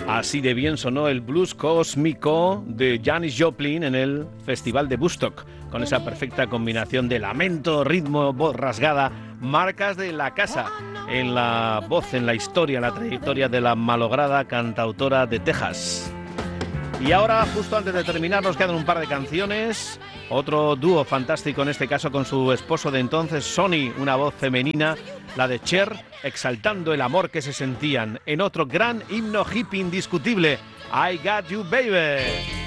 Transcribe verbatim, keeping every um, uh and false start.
Así de bien sonó el blues cósmico de Janis Joplin en el Festival de Woodstock, con esa perfecta combinación de lamento, ritmo, voz rasgada, marcas de la casa en la voz, en la historia, la trayectoria de la malograda cantautora de Texas. Y ahora, justo antes de terminar, nos quedan un par de canciones. Otro dúo fantástico, en este caso con su esposo de entonces, Sonny, una voz femenina, la de Cher, exaltando el amor que se sentían en otro gran himno hippie indiscutible, I Got You Baby.